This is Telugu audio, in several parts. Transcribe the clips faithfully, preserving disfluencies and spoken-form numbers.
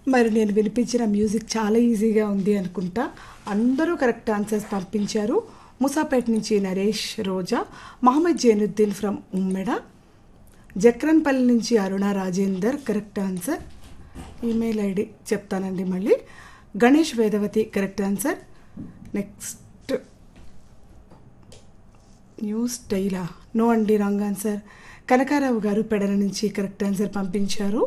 మరి నేను వినిపించిన మ్యూజిక్ చాలా ఈజీగా ఉంది అనుకుంటా. అందరూ కరెక్ట్ ఆన్సర్స్ పంపించారు. ముసాపేట్ నుంచి నరేష్, రోజా, మహమ్మద్ జైనుద్దీన్ ఫ్రమ్ ఉమ్మెడ, జక్రన్పల్లి నుంచి అరుణ Rajender correct answer. Email ID చెప్తానండి మళ్ళీ. Ganesh Vedavathi correct answer. Next news డైలా no అండి రాంగ్ ఆన్సర్. కనకారావు గారు పెడల నుంచి కరెక్ట్ ఆన్సర్ పంపించారు.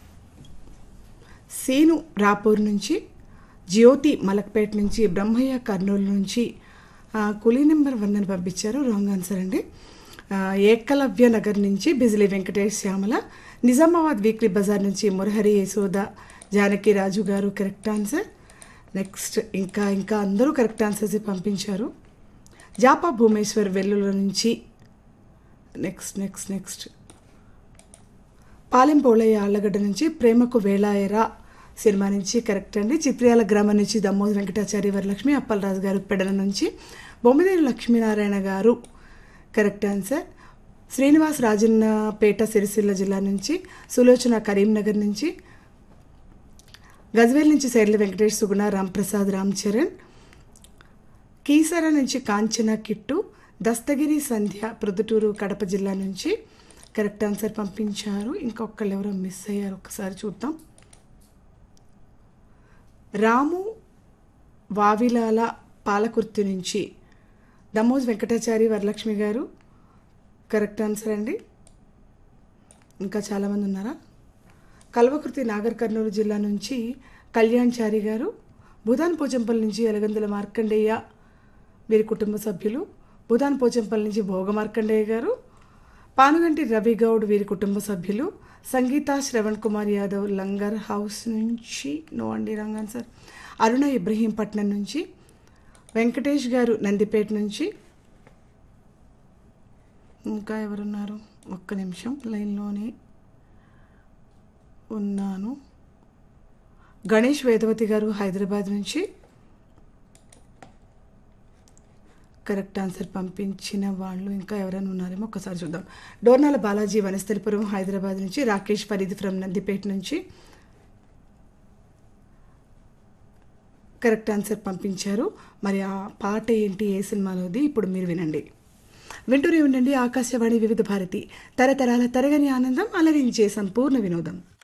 సీను రాపూర్ నుంచి, జ్యోతి మలక్పేట్ నుంచి, బ్రహ్మయ్య కర్నూలు నుంచి కులీ నెంబర్ వన్ అని పంపించారు, రాంగ్ ఆన్సర్ అండి. ఏకలవ్య నగర్ నుంచి బిజిలీ వెంకటేష్ శ్యామల, నిజామాబాద్ వీక్లీ బజార్ నుంచి మురహరి యశోద జానకి రాజు గారు కరెక్ట్ ఆన్సర్. నెక్స్ట్ ఇంకా ఇంకా అందరూ కరెక్ట్ ఆన్సర్స్ పంపించారు. జాపా భూమేశ్వర్ వెల్లుల నుంచి. Next next next Palem Polayya Allagadda నుంచి ప్రేమకు వేళాయరా సినిమా నుంచి కరెక్ట్ అండి. చిత్రియాల గ్రామం నుంచి దమ్మోజు వెంకటాచారి వరలక్ష్మి, అప్పలరాజు గారు పెడల నుంచి, బొమ్మిదేని లక్ష్మీనారాయణ గారు కరెక్ట్ ఆన్సర్. శ్రీనివాస్ రాజన్నపేట సిరిసిల్ల జిల్లా నుంచి, సులోచన కరీంనగర్ నుంచి, గజ్వేల్ నుంచి శైర్ల వెంకటేష్, సుగుణ, రాంప్రసాద్, రామ్ చరణ్, కీసర నుంచి కాంచన కిట్టు, దస్తగిరి సంధ్య ప్రొద్దుటూరు కడప జిల్లా నుంచి కరెక్ట్ ఆన్సర్ పంపించారు. ఇంకొకళ్ళు ఎవరో మిస్ అయ్యారు, ఒకసారి చూద్దాం. రాము వావిలాల పాలకుర్తి నుంచి దమోజ్ వెంకటాచారి వరలక్ష్మి గారు కరెక్ట్ ఆన్సర్ అండి. ఇంకా చాలామంది ఉన్నారా? కల్వకుర్తి నాగర్ కర్నూలు జిల్లా నుంచి కళ్యాణ్ చారి గారు, భూదాన్ పోచంపల్లి నుంచి ఎలగందుల మార్కండేయ వీరి కుటుంబ సభ్యులు, భూదాన్ పోచంపల్లి నుంచి భోగ మార్కండేయ గారు, పానుగంటి రవిగౌడ్ వీరి కుటుంబ సభ్యులు, సంగీత శ్రవణ్ కుమార్ యాదవ్ లంగర్ హౌస్ నుంచి నో అండి రాంగ్ ఆన్సర్. అరుణ ఇబ్రహీంపట్నం నుంచి, వెంకటేష్ గారు నందిపేట నుంచి. ఇంకా ఎవరున్నారు? ఒక్క నిమిషం లైన్లోనే ఉన్నాను. గణేష్ వేదవతి గారు హైదరాబాద్ నుంచి కరెక్ట్ ఆన్సర్ పంపించిన వాళ్ళు ఇంకా ఎవరైనా ఉన్నారేమో ఒక్కసారి చూద్దాం. డోర్నాల బాలాజీ వనస్థలిపురం హైదరాబాద్ నుంచి, రాకేష్ ఫరీద్ ఫ్రమ్ నందిపేట నుంచి కరెక్ట్ ఆన్సర్ పంపించారు. మరి ఆ పాట ఏంటి, ఏ సినిమాలోది ఇప్పుడు మీరు వినండి. వింటూనే ఉండండి ఆకాశవాణి వివిధ భారతి, తరతరాల తరగని ఆనందం, అలరించే సంపూర్ణ వినోదం.